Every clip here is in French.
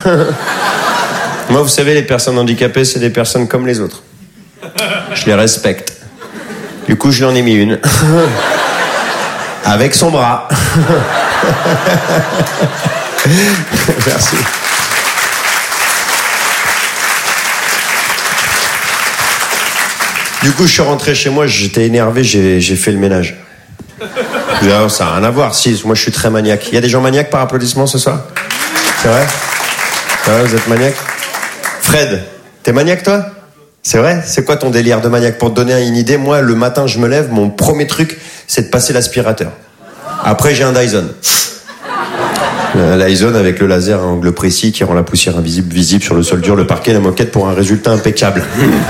Moi, vous savez, les personnes handicapées, c'est des personnes comme les autres. Je les respecte. Du coup, je lui en ai mis une. Avec son bras. Merci. Du coup, je suis rentré chez moi, j'étais énervé, j'ai fait le ménage. Ça n'a rien à voir. Si, moi, je suis très maniaque. Il y a des gens maniaques par applaudissement ce soir? C'est vrai? C'est vrai, vous êtes maniaque? Fred, t'es maniaque, toi? C'est vrai? C'est quoi ton délire de maniaque? Pour te donner une idée, moi, le matin, je me lève, mon premier truc, c'est de passer l'aspirateur. Après, j'ai un Dyson. Un Dyson avec le laser à angle précis qui rend la poussière invisible visible sur le sol dur, le parquet, la moquette pour un résultat impeccable.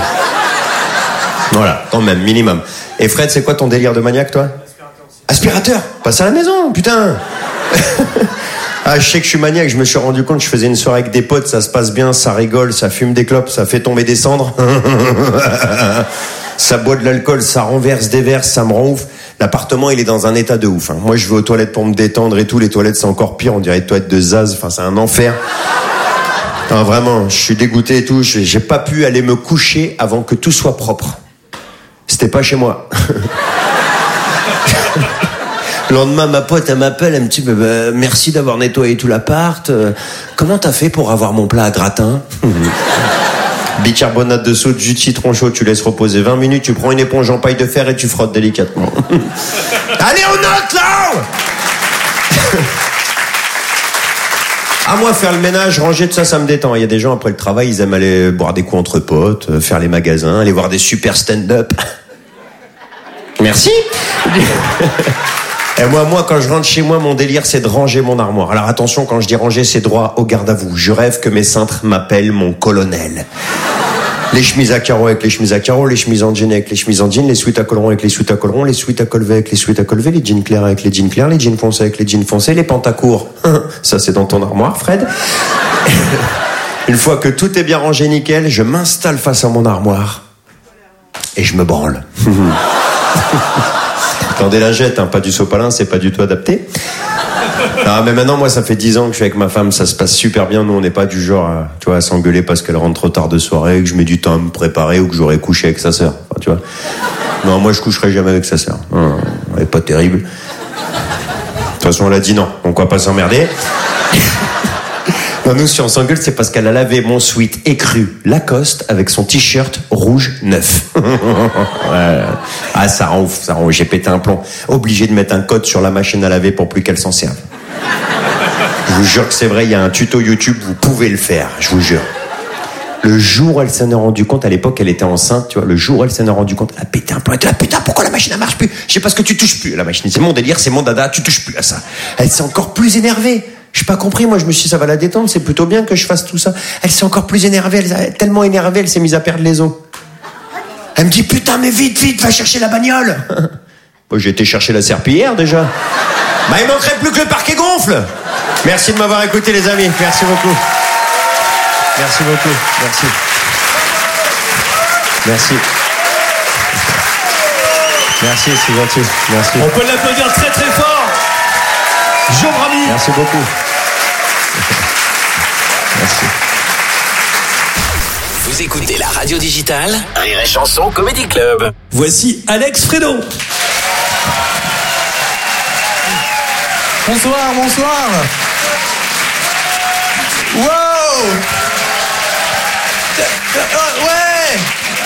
Voilà, quand même, minimum. Et Fred, c'est quoi ton délire de maniaque, toi? Aspirateur. Passe à la maison, putain. Ah, je sais que je suis maniaque, je me suis rendu compte, je faisais une soirée avec des potes, ça se passe bien, ça rigole, ça fume des clopes, ça fait tomber des cendres. Ça boit de l'alcool, ça renverse des verres, ça me rend ouf. L'appartement, il est dans un état de ouf. Moi, je vais aux toilettes pour me détendre et tout. Les toilettes, c'est encore pire, on dirait des toilettes de Zaz. Enfin, c'est un enfer. Non, vraiment, je suis dégoûté et tout. J'ai pas pu aller me coucher avant que tout soit propre. C'était pas chez moi. Le lendemain, ma pote, elle m'appelle, elle me dit merci d'avoir nettoyé tout l'appart. Comment t'as fait pour avoir mon plat à gratin? Bicarbonate de soude, jus de citron chaud, tu laisses reposer 20 minutes, tu prends une éponge en paille de fer et tu frottes délicatement. Allez, on note là! À moi, faire le ménage, ranger, tout ça, ça me détend. Il y a des gens, après le travail, ils aiment aller boire des coups entre potes, faire les magasins, aller voir des super stand-up. Merci. Et moi, quand je rentre chez moi, mon délire, c'est de ranger mon armoire. Alors attention, quand je dis ranger, c'est droit au garde à vous. Je rêve que mes cintres m'appellent mon colonel. Les chemises à carreaux avec les chemises à carreaux, les chemises en jean avec les chemises en jean, les sweats à collerons avec les sweats à collerons, les sweats à col V avec les sweats à col V, les jeans clairs avec les jeans clairs, les jeans foncés avec les jeans foncés, les pantacourts. Ça, c'est dans ton armoire, Fred. Une fois que tout est bien rangé nickel, je m'installe face à mon armoire et je me branle. Attendez la jette, pas du sopalin, c'est pas du tout adapté. Non, mais maintenant, moi, ça fait 10 ans que je suis avec ma femme, ça se passe super bien. Nous, on n'est pas du genre à s'engueuler parce qu'elle rentre trop tard de soirée, que je mets du temps à me préparer ou que j'aurais couché avec sa sœur. Enfin, tu vois. Non, moi, je coucherai jamais avec sa sœur. Elle est pas terrible. De toute façon, elle a dit non, donc on va pas s'emmerder. Non, nous, si on s'engueule, c'est parce qu'elle a lavé mon sweat écru Lacoste avec son t-shirt rouge neuf. Ouais. Ah, ça rend ouf, ça rend ouf. J'ai pété un plomb. Obligé de mettre un code sur la machine à laver pour plus qu'elle s'en serve. Je vous jure que c'est vrai, il y a un tuto YouTube, vous pouvez le faire, je vous jure. Le jour où elle s'en est rendu compte, à l'époque, elle était enceinte, tu vois, le jour où elle s'en est rendu compte, elle a pété un plomb, elle était là, putain, pourquoi la machine, elle marche plus? Je sais pas ce que tu touches plus à la machine. C'est mon délire, c'est mon dada, tu touches plus à ça. Elle s'est encore plus énervée. J'ai pas compris, moi je me suis dit ça va la détendre, c'est plutôt bien que je fasse tout ça. Elle s'est encore plus énervée, tellement énervée, elle s'est mise à perdre les os. Elle me dit putain mais vite, va chercher la bagnole. Moi j'ai été chercher la serpillière déjà. Bah il manquerait plus que le parquet gonfle. Merci de m'avoir écouté les amis, merci beaucoup. Merci beaucoup, merci. Merci. Merci, c'est gentil, merci. On peut l'applaudir très très fort. Jean Brami. Merci beaucoup. Merci. Vous écoutez la radio digitale Rire et Chanson Comedy Club. Voici Alex Fredo. Bonsoir. Wow. Ouais.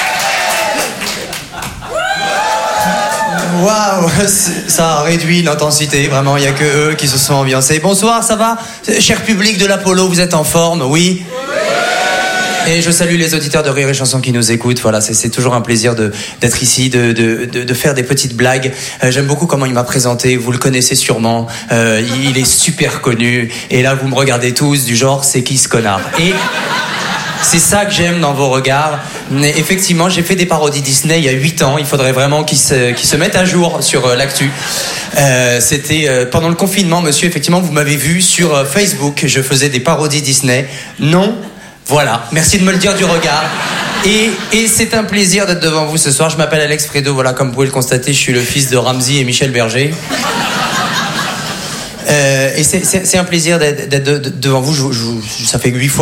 Waouh, ça a réduit l'intensité, vraiment, il n'y a que eux qui se sont ambiancés. Bonsoir, ça va? Cher public de l'Apollo, vous êtes en forme, oui? Et je salue les auditeurs de Rire et Chanson qui nous écoutent. Voilà, c'est toujours un plaisir d'être ici, de faire des petites blagues. J'aime beaucoup comment il m'a présenté, vous le connaissez sûrement. Il est super connu. Et là, vous me regardez tous du genre, c'est qui ce connard? Et c'est ça que j'aime dans vos regards. Mais effectivement, j'ai fait des parodies Disney il y a 8 ans. Il faudrait vraiment qu'ils se mettent à jour sur l'actu. C'était pendant le confinement, monsieur. Effectivement, vous m'avez vu sur Facebook. Je faisais des parodies Disney. Non, voilà. Merci de me le dire du regard. Et c'est un plaisir d'être devant vous ce soir. Je m'appelle Alex Fredo. Voilà, comme vous pouvez le constater, je suis le fils de Ramzy et Michel Berger. Et c'est un plaisir d'être devant vous. Ça fait 8 fois